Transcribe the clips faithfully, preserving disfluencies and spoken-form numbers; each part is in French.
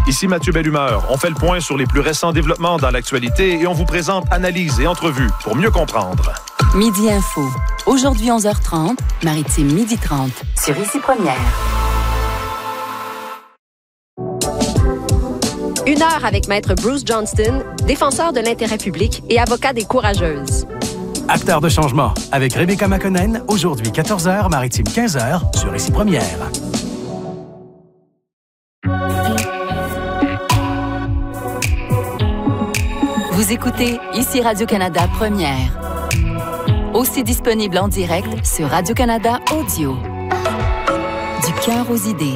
Ici Mathieu Bellumeur. On fait le point sur les plus récents développements dans l'actualité et on vous présente analyses et entrevues pour mieux comprendre. Midi Info. Aujourd'hui onze heures trente, Maritime midi trente. Sur Ici Première. Une heure avec Maître Bruce Johnston, défenseur de l'intérêt public et avocat des courageuses. Acteur de changement avec Rebecca McConnell, aujourd'hui quatorze heures, Maritime quinze heures, sur Ici Première. Vous écoutez Ici Radio-Canada Première. Aussi disponible en direct sur Radio-Canada Audio. Du cœur aux idées.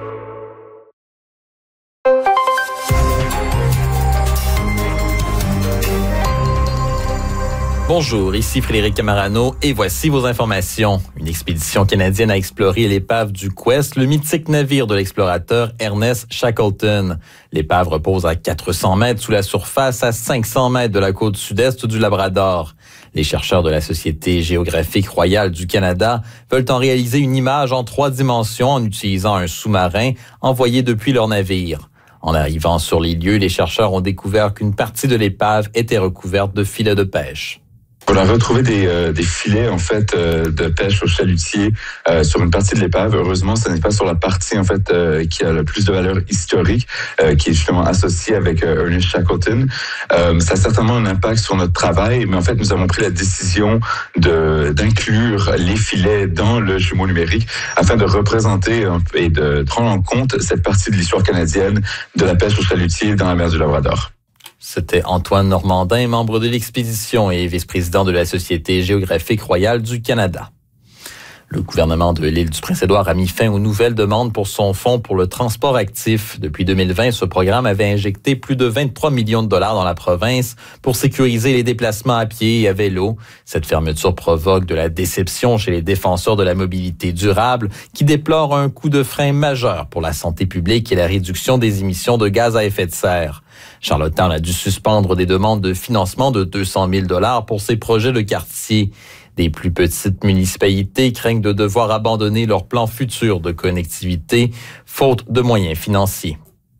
Bonjour, ici Frédéric Camarano et voici vos informations. Une expédition canadienne a exploré l'épave du Quest, le mythique navire de l'explorateur Ernest Shackleton. L'épave repose à quatre cents mètres sous la surface, à cinq cents mètres de la côte sud-est du Labrador. Les chercheurs de la Société géographique royale du Canada veulent en réaliser une image en trois dimensions en utilisant un sous-marin envoyé depuis leur navire. En arrivant sur les lieux, les chercheurs ont découvert qu'une partie de l'épave était recouverte de filets de pêche. On a retrouvé des, euh, des filets en fait euh, de pêche au chalutier euh, sur une partie de l'épave. Heureusement, ce n'est pas sur la partie en fait euh, qui a le plus de valeur historique, euh, qui est justement associée avec euh, Ernest Shackleton. Euh, ça a certainement un impact sur notre travail, mais en fait, nous avons pris la décision de d'inclure les filets dans le jumeau numérique afin de représenter euh, et de prendre en compte cette partie de l'histoire canadienne de la pêche au chalutier dans la mer du Labrador. C'était Antoine Normandin, membre de l'expédition et vice-président de la Société géographique royale du Canada. Le gouvernement de l'île du Prince-Édouard a mis fin aux nouvelles demandes pour son fonds pour le transport actif. Depuis deux mille vingt, ce programme avait injecté plus de vingt-trois millions de dollars dans la province pour sécuriser les déplacements à pied et à vélo. Cette fermeture provoque de la déception chez les défenseurs de la mobilité durable qui déplorent un coup de frein majeur pour la santé publique et la réduction des émissions de gaz à effet de serre. Charlottetown a dû suspendre des demandes de financement de deux cent mille dollars pour ses projets de quartier. Des plus petites municipalités craignent de devoir abandonner leur plan futur de connectivité, faute de moyens financiers.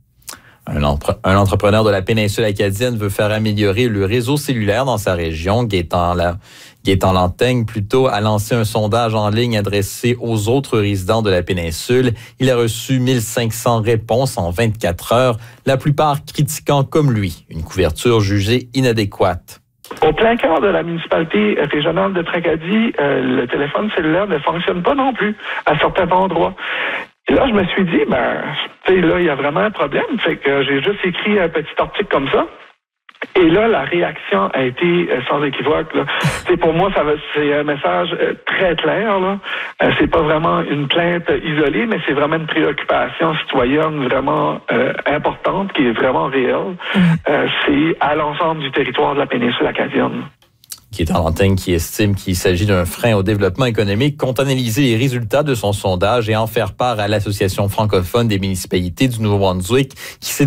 Un, entre- un entrepreneur de la péninsule acadienne veut faire améliorer le réseau cellulaire dans sa région. Gaétan, la... Gaétan Lantaigne, plutôt, a lancé un sondage en ligne adressé aux autres résidents de la péninsule. Il a reçu mille cinq cents réponses en vingt-quatre heures, la plupart critiquant comme lui une couverture jugée inadéquate. Au plein cœur de la municipalité régionale de Tracadie, euh, le téléphone cellulaire ne fonctionne pas non plus à certains endroits. Et là, je me suis dit, ben, tu sais, là, il y a vraiment un problème. Fait que j'ai juste écrit un petit article comme ça. Et là, la réaction a été euh, sans équivoque. Là. C'est pour moi, ça va, c'est un message euh, très clair. Là. Euh, c'est pas vraiment une plainte isolée, mais c'est vraiment une préoccupation citoyenne vraiment euh, importante, qui est vraiment réelle. Mmh. Euh, c'est à l'ensemble du territoire de la péninsule acadienne. Gaétan Lantaigne qui estime qu'il s'agit d'un frein au développement économique, compte analyser les résultats de son sondage et en faire part à l'Association francophone des municipalités du Nouveau-Brunswick qui s'est